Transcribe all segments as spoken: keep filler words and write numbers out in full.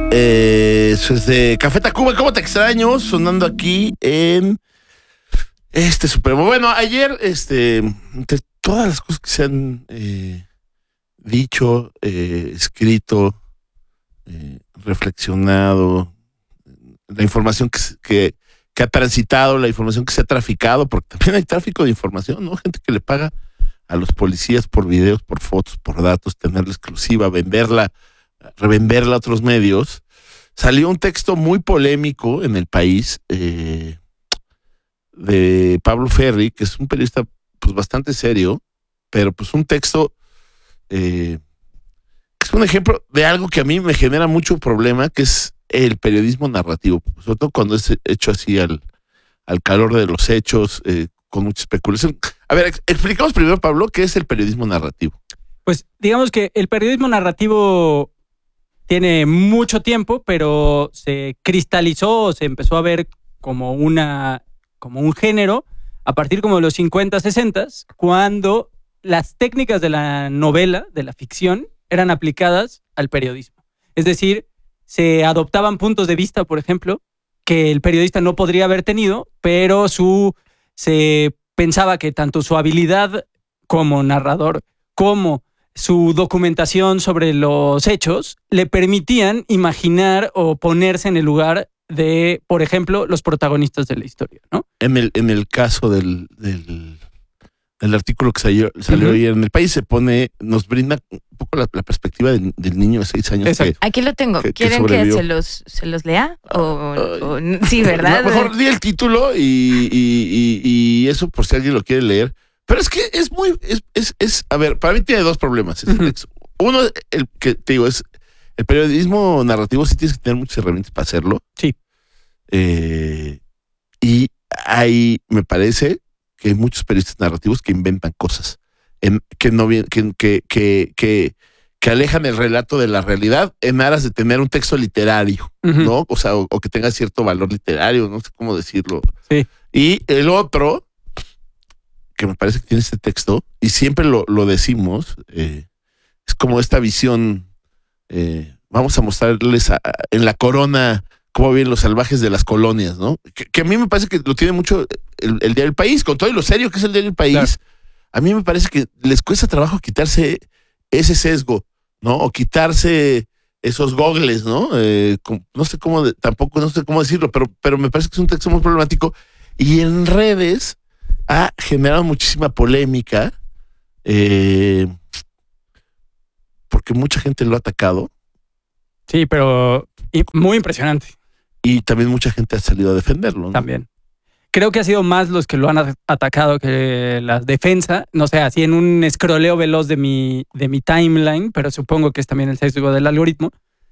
Eh, eso es de Café Tacuba, ¿cómo te extraño? Sonando aquí en este Supremo. Bueno, ayer, este, entre todas las cosas que se han eh, dicho, eh, escrito, eh, reflexionado, la información que, que, que ha transitado, la información que se ha traficado, porque también hay tráfico de información, ¿no? Gente que le paga a los policías por videos, por fotos, por datos, tenerla exclusiva, venderla, revenderla a otros medios. Salió un texto muy polémico en El País eh, de Pablo Ferri, que es un periodista pues bastante serio, pero pues un texto eh, que es un ejemplo de algo que a mí me genera mucho problema, que es el periodismo narrativo, sobre todo cuando es hecho así al, al calor de los hechos, eh, con mucha especulación. A ver, explicamos primero, Pablo, ¿qué es el periodismo narrativo? Pues digamos que el periodismo narrativo tiene mucho tiempo, pero se cristalizó, se empezó a ver como una como un género a partir como de los cincuenta, sesenta, cuando las técnicas de la novela, de la ficción, eran aplicadas al periodismo. Es decir, se adoptaban puntos de vista, por ejemplo, que el periodista no podría haber tenido, pero su se pensaba que tanto su habilidad como narrador, como su documentación sobre los hechos, le permitían imaginar o ponerse en el lugar de, por ejemplo, los protagonistas de la historia, ¿no? En el, en el caso del, del, del artículo que salió, salió uh-huh. ayer en El País, se pone, nos brinda un poco la, la perspectiva del, del niño de seis años. Que, Aquí lo tengo. Que, ¿Quieren que, que se los, se los lea? O, o, sí, ¿verdad? No, mejor di el título y, y, y, y eso por si alguien lo quiere leer. Pero es que es muy, es, es, es a ver, para mí tiene dos problemas. Uh-huh. Uno, el que te digo, es el periodismo narrativo sí tienes que tener muchas herramientas para hacerlo. Sí. Eh, y hay, me parece que hay muchos periodistas narrativos que inventan cosas, en, que no que, que, que, que, que alejan el relato de la realidad en aras de tener un texto literario, uh-huh. ¿no? O sea, o, o que tenga cierto valor literario, no sé cómo decirlo. Sí. Y el otro, que me parece que tiene este texto, y siempre lo, lo decimos, eh, es como esta visión, eh, vamos a mostrarles a, a, en la corona cómo viven los salvajes de las colonias, ¿no? Que, que a mí me parece que lo tiene mucho el, el diario El País, con todo y lo serio que es el diario El País, claro. A mí me parece que les cuesta trabajo quitarse ese sesgo, ¿no? O quitarse esos gogles, ¿no? Eh, con, no sé cómo, tampoco no sé cómo decirlo, pero, pero me parece que es un texto muy problemático y en redes ha generado muchísima polémica eh, porque mucha gente lo ha atacado. Sí, pero muy impresionante. Y también mucha gente ha salido a defenderlo, ¿no? También. Creo que ha sido más los que lo han atacado que la defensa. No sé, así en un escroleo veloz de mi, de mi timeline, pero supongo que es también el sesgo del algoritmo.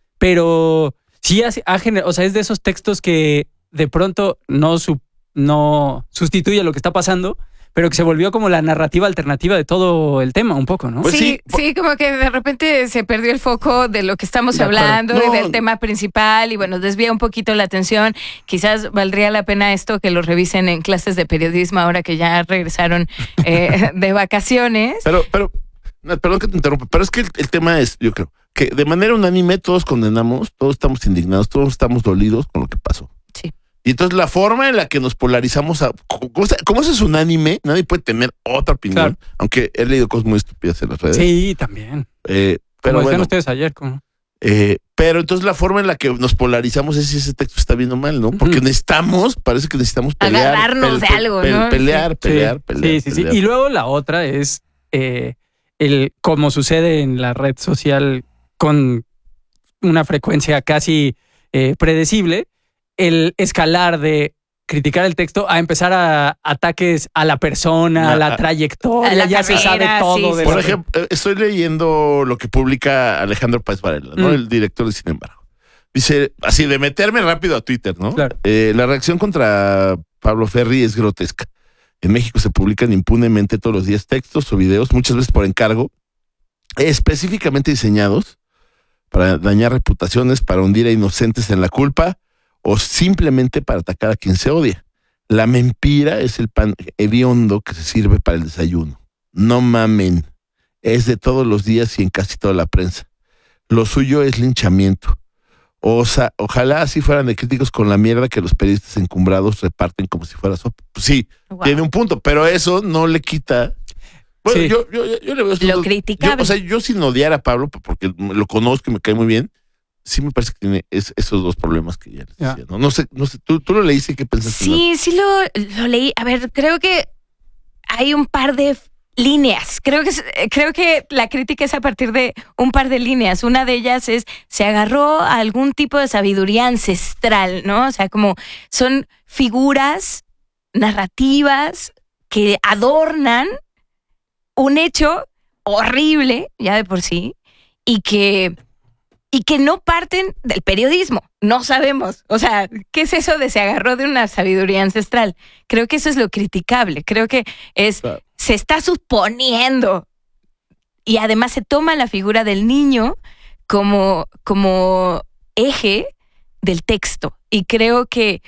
Pero sí ha, ha generado, o sea, es de esos textos que de pronto no, su, no sustituye lo que está pasando, pero que se volvió como la narrativa alternativa de todo el tema, un poco, ¿no? Pues sí, sí, sí, como que de repente se perdió el foco de lo que estamos de hablando no. y del tema principal y bueno, desvía un poquito la atención. Quizás valdría la pena esto que lo revisen en clases de periodismo ahora que ya regresaron eh, de vacaciones. Pero, pero, no, perdón que te interrumpa, pero es que el, el tema es, yo creo, que de manera unánime todos condenamos, todos estamos indignados, todos estamos dolidos con lo que pasó. Sí. Y entonces la forma en la que nos polarizamos, a, como, como eso es unánime, nadie puede tener otra opinión, claro. Aunque he leído cosas muy estúpidas en las redes. Sí, también. Eh, pero como bueno, decían ustedes ayer. ¿Cómo? Eh, pero entonces la forma en la que nos polarizamos es si ese texto está bien o mal, ¿no? Porque uh-huh. necesitamos, parece que necesitamos pelear. Agarrarnos pe- de algo, pe- ¿no? Pelear, sí. pelear, sí. pelear. Sí, sí, pelear. sí. Y luego la otra es, eh, el como sucede en la red social con una frecuencia casi eh, predecible, el escalar de criticar el texto a empezar a ataques a la persona, a la trayectoria, a la ya carrera, se sabe todo. Sí, de sí. Por lo ejemplo, que... estoy leyendo lo que publica Alejandro Páez Varela, ¿no? Mm. El director de Sin embargo. Dice, así de meterme rápido a Twitter, ¿no? Claro. Eh, la reacción contra Pablo Ferri es grotesca. En México se publican impunemente todos los días textos o videos, muchas veces por encargo, específicamente diseñados para dañar reputaciones, para hundir a inocentes en la culpa o simplemente para atacar a quien se odia. La mentira es el pan hediondo que se sirve para el desayuno. No mamen. Es de todos los días y en casi toda la prensa. Lo suyo es linchamiento. O sea, ojalá así fueran de críticos con la mierda que los periodistas encumbrados reparten como si fuera sopa. Pues sí, wow. Tiene un punto, pero eso no le quita. Bueno, sí. yo, yo, yo, yo le veo lo criticable. Yo, o sea, yo sin odiar a Pablo, porque lo conozco y me cae muy bien, sí me parece que tiene es, esos dos problemas que ya les decía, yeah. ¿no? No sé, no sé, ¿tú, tú lo leíste y qué pensaste? Sí, sí lo, lo leí. A ver, creo que hay un par de líneas. Creo que, creo que la crítica es a partir de un par de líneas. Una de ellas es, se agarró a algún tipo de sabiduría ancestral, ¿no? O sea, como son figuras narrativas que adornan un hecho horrible, ya de por sí, y que, y que no parten del periodismo. No sabemos. O sea, ¿qué es eso de se agarró de una sabiduría ancestral? Creo que eso es lo criticable. Creo que es, claro. Se está suponiendo. Y además se toma la figura del niño como, como eje del texto. Y creo que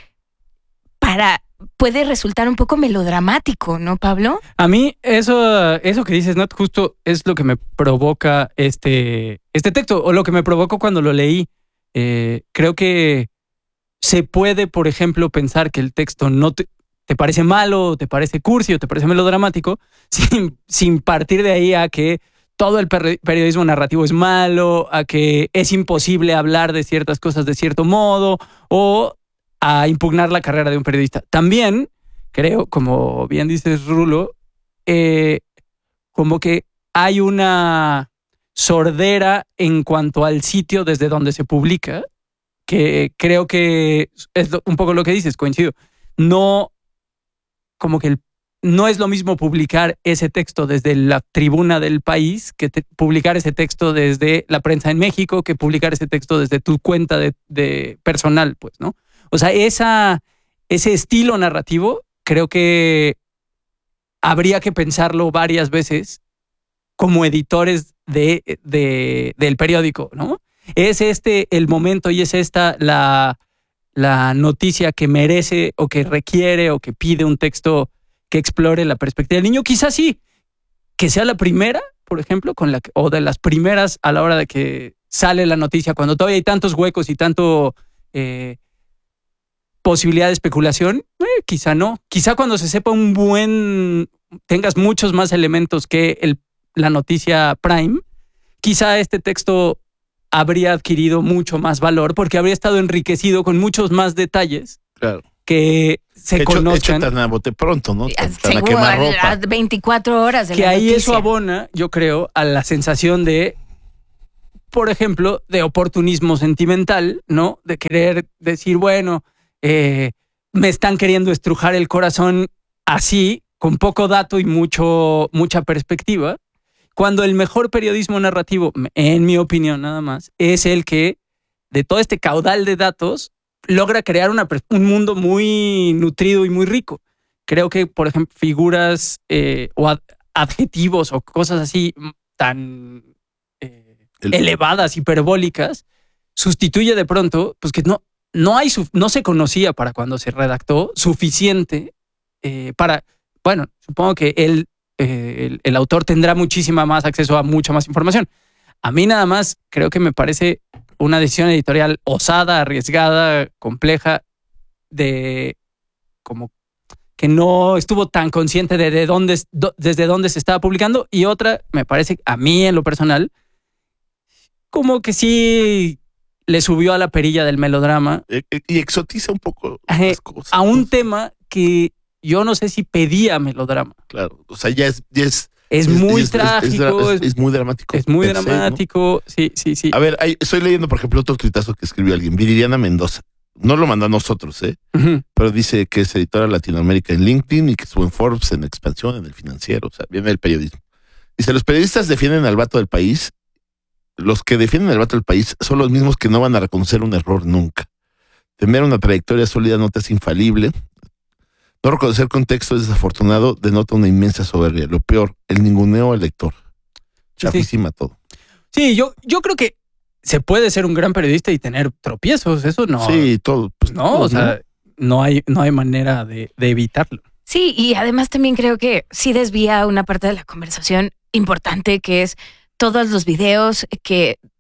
para... puede resultar un poco melodramático, ¿no, Pablo? A mí eso, eso que dices, Nat, justo es lo que me provoca este, este texto, o lo que me provocó cuando lo leí. Eh, creo que se puede, por ejemplo, pensar que el texto no te, te parece malo, te parece cursi o te parece melodramático, sin, sin partir de ahí a que todo el periodismo narrativo es malo, a que es imposible hablar de ciertas cosas de cierto modo, o a impugnar la carrera de un periodista. También creo, como bien dices, Rulo, eh, como que hay una sordera en cuanto al sitio desde donde se publica, que creo que es lo, un poco lo que dices, coincido. No, como que el, no es lo mismo publicar ese texto desde la tribuna del país que te, publicar ese texto desde la prensa en México, que publicar ese texto desde tu cuenta de, de personal, pues, ¿no? O sea, esa, ese estilo narrativo creo que habría que pensarlo varias veces como editores de, de, del periódico, ¿no? ¿Es este el momento y es esta la, la noticia que merece o que requiere o que pide un texto que explore la perspectiva del niño? Quizás sí, que sea la primera, por ejemplo, con la que, o de las primeras a la hora de que sale la noticia, cuando todavía hay tantos huecos y tanto... Eh, posibilidad de especulación, eh, quizá no. Quizá cuando se sepa un buen, tengas muchos más elementos que el, la noticia prime, quizá este texto habría adquirido mucho más valor porque habría estado enriquecido con muchos más detalles. Claro. Que se hecho, conozcan. Hecho tan a bote pronto, ¿no? Tan, tan Seguro, a quemar ropa. A veinticuatro horas de que la ahí noticia. Eso abona, yo creo, a la sensación de, por ejemplo, de oportunismo sentimental, ¿no? De querer decir, bueno, eh, me están queriendo estrujar el corazón así, con poco dato y mucho, mucha perspectiva, cuando el mejor periodismo narrativo, en mi opinión nada más, es el que, de todo este caudal de datos, logra crear una, un mundo muy nutrido y muy rico. Creo que, por ejemplo, figuras eh, o ad, adjetivos o cosas así tan eh, el... elevadas, hiperbólicas, sustituye de pronto, pues que no, no, hay, no se conocía para cuando se redactó suficiente eh, para, bueno, supongo que él, eh, el, el autor tendrá muchísima más acceso a mucha más información. A mí nada más creo que me parece una decisión editorial osada, arriesgada, compleja, de como que no estuvo tan consciente de, de dónde, do, desde dónde se estaba publicando, y otra, me parece, a mí en lo personal, como que sí le subió a la perilla del melodrama. Y exotiza un poco eh, las cosas. A un tema que yo no sé si pedía melodrama. Claro, o sea, ya es... Ya es Es muy es, trágico. Es, es, es muy dramático. Es muy pensé, dramático, ¿no? sí, sí, sí. A ver, hay, estoy leyendo, por ejemplo, otro tuitazo que escribió alguien, Viridiana Mendoza. No lo mandó a nosotros, ¿eh? Uh-huh. Pero dice que es editora Latinoamérica en LinkedIn y que estuvo en Forbes, en Expansión, en El Financiero, o sea, viene del periodismo. Dice, los periodistas defienden al vato del país. Los que defienden al vato del país son los mismos que no van a reconocer un error nunca. Tener una trayectoria sólida no te es infalible. No reconocer contexto es desafortunado, denota una inmensa soberbia. Lo peor, el ninguneo al lector. Chafísima sí. todo. Sí, yo, yo creo que se puede ser un gran periodista y tener tropiezos, eso no. Sí, todo. Pues, no, todo, o sea, ¿no? no hay, no hay manera de, de evitarlo. Sí, y además también creo que sí desvía una parte de la conversación importante, que es todos los videos que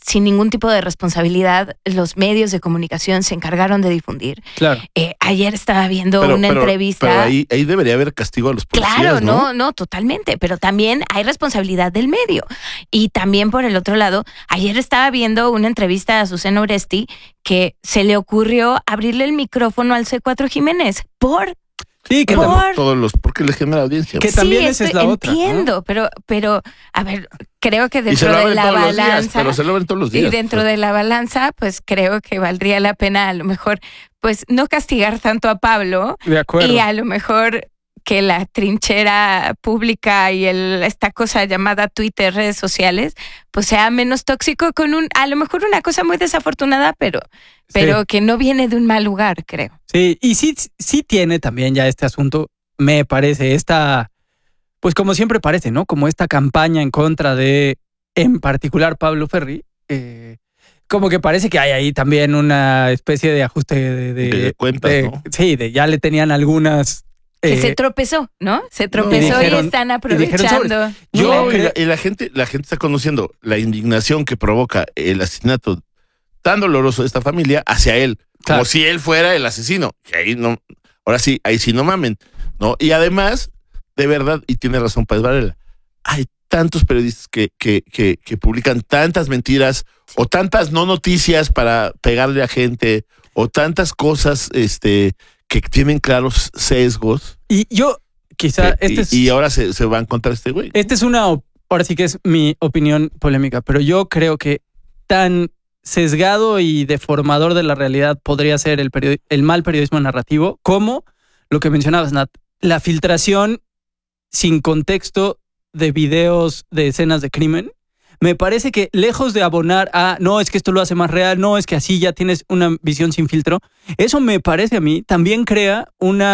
sin ningún tipo de responsabilidad, los medios de comunicación se encargaron de difundir. Claro. Eh, ayer estaba viendo Pero, una pero- entrevista. Pero ahí, ahí debería haber castigo a los policías, Claro, ¿no? no, no, totalmente, pero también hay responsabilidad del medio. Y también por el otro lado, ayer estaba viendo una entrevista a Azucena Oresti que se le ocurrió abrirle el micrófono al C cuatro Jiménez por... Sí, que Por- también- Como todos los, porque le genera audiencia. Que ¿no? también sí, esa es estoy- la otra, ¿no? entiendo, pero, pero, a ver, creo que Y se dentro lo de abren la todos los días, balanza... pero se lo abren todos los Y días. dentro de la balanza, pues creo que valdría la pena a lo mejor, pues no castigar tanto a Pablo De acuerdo. y a lo mejor que la trinchera pública y el, esta cosa llamada Twitter, redes sociales, pues sea menos tóxico con un, a lo mejor una cosa muy desafortunada, pero, pero Sí. que no viene de un mal lugar, creo. Sí, y sí, sí tiene también ya este asunto, me parece, esta, pues como siempre parece, ¿no? Como esta campaña en contra de, en particular, Pablo Ferri, eh, como que parece que hay ahí también una especie de ajuste de... de- De cuentas, de- ¿no? Sí, de ya le tenían algunas... Que eh, se tropezó, ¿no? Se tropezó y, dijeron- están y dijeron aprovechando. Yo No, y la, creo- y la gente, la gente está conociendo la indignación que provoca el asesinato tan doloroso de esta familia hacia él, Claro. como si él fuera el asesino. Que ahí no, ahora sí, ahí sí no mamen, ¿no? Y además, de verdad, y tiene razón Páez Varela, hay tantos periodistas que, que, que, que publican tantas mentiras o tantas no noticias para pegarle a gente o tantas cosas, este, que tienen claros sesgos. Y yo, quizá, que- este y, es... y ahora se, se van contra este güey. Esta es una, op- ahora sí que es mi opinión polémica, pero yo creo que tan sesgado y deformador de la realidad podría ser el, periodi- el mal periodismo narrativo como lo que mencionabas, Nat, la filtración sin contexto de videos de escenas de crimen. Me parece que lejos de abonar a, no, es que esto lo hace más real, no, es que así ya tienes una visión sin filtro, eso me parece a mí también crea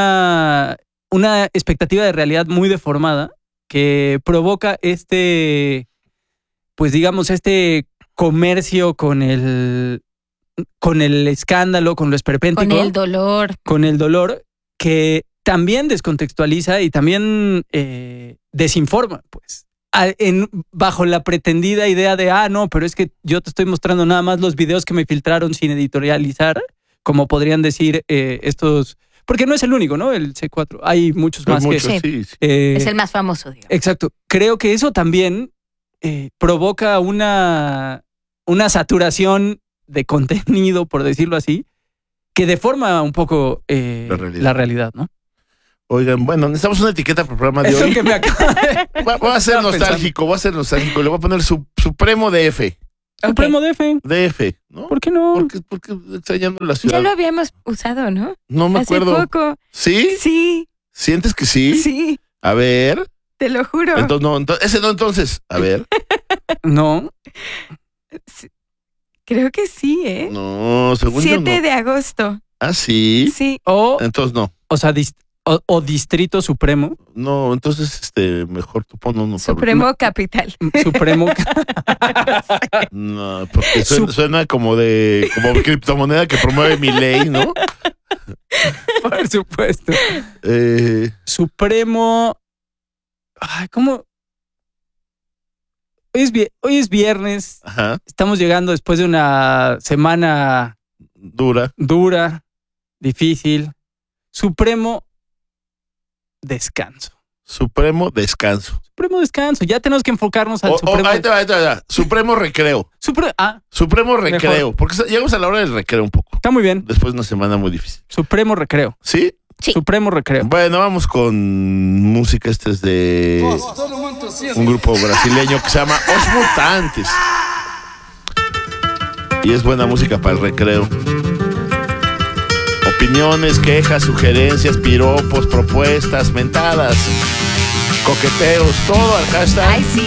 una, una expectativa de realidad muy deformada que provoca este, pues digamos, este comercio con el, con el escándalo, con lo esperpéntico, Con el dolor. con el dolor, que también descontextualiza y también eh, desinforma, pues. A- En, bajo la pretendida idea de, ah, no, pero es que yo te estoy mostrando nada más los videos que me filtraron sin editorializar, como podrían decir eh, estos, porque no es el único, ¿no? El C cuatro, hay muchos Hay más muchos, que... sí, sí. eh, Es el más famoso, digo. Exacto. Creo que eso también eh, provoca una, una saturación de contenido, por decirlo así, que deforma un poco eh, La realidad. la realidad, ¿no? Oigan, bueno, necesitamos una etiqueta para el programa de Eso hoy. que me acaba de... Va, va a ser Estaba nostálgico, va a ser nostálgico. Le voy a poner su, Supremo D F. Supremo D F. D F, ¿no? ¿Por qué no? Porque, porque extrañando la ciudad. Ya lo habíamos usado, ¿no? No me Hace acuerdo. poco. ¿Sí? Sí, ¿Sientes que sí? sí, A ver. te lo juro. Entonces, no, entonces, ese no, entonces. A ver. No. Creo que sí, ¿eh? No, según siete yo no. de agosto. Ah, sí. Sí. O, Entonces no. o sea, dis- o, o Distrito Supremo. No, entonces, este, mejor tú pon uno. Pablo. Supremo Capital. Supremo. No, porque suena, Sup- suena como de, como criptomoneda que promueve mi ley, ¿no? Por supuesto. Eh, Supremo. Ay, ¿cómo? Hoy es, vie- hoy es viernes. ajá, Estamos llegando después de una semana dura. dura, difícil. Supremo descanso. Supremo descanso. Supremo descanso. Ya tenemos que enfocarnos al O- o, Supremo. ahí te va, ahí te va, ahí te va. Supremo recreo. Supre- ah, Supremo Mejor. recreo. Porque llegamos a la hora del recreo un poco. está muy bien. Después de una semana muy difícil. Supremo recreo. ¿Sí? Sí. Supremo recreo. Bueno, vamos con música. Este es de un grupo brasileño que se llama Os Mutantes. Y es buena música para el recreo. Opiniones, quejas, sugerencias, piropos, propuestas, mentadas, coqueteos, todo al hashtag. Ay, sí.